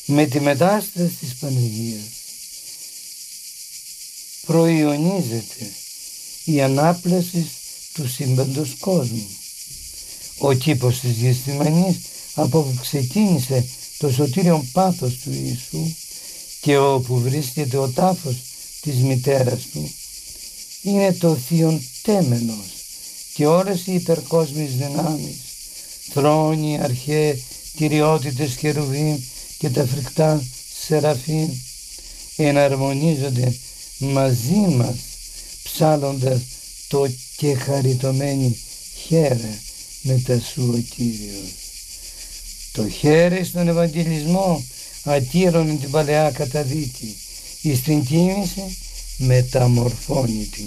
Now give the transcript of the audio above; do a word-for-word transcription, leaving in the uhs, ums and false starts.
Με τη μετάσταση της Παναγίας προϊονίζεται η ανάπλαση του σύμπαντος κόσμου. Ο κήπος της Γεθσημανής, από όπου ξεκίνησε το σωτήριον πάθος του Ιησού και όπου βρίσκεται ο τάφος της μητέρας του, είναι το θείον τέμενος και όλες οι υπερκόσμιες δυνάμεις, θρόνοι, αρχαίες, κυριότητες, χερουβίμ και τα φρικτά σεραφείμ εναρμονίζονται μαζί μας, ψάλλοντας το «και χαριτωμένη χαίρε με τα σου ο Κύριος». Το χαίρε στον Ευαγγελισμό ατύρωνε την παλαιά καταδίκη, εις την κοίμηση μεταμορφώνει την.